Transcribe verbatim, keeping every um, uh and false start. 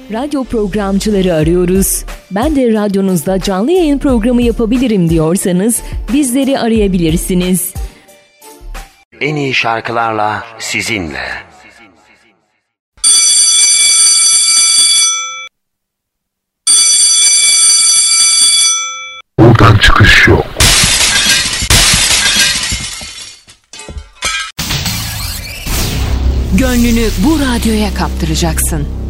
Radyo programcıları arıyoruz. Ben de radyonuzda canlı yayın programı yapabilirim diyorsanız bizleri arayabilirsiniz. En iyi şarkılarla sizinle. Buradan çıkış yok. Gönlünü bu radyoya kaptıracaksın.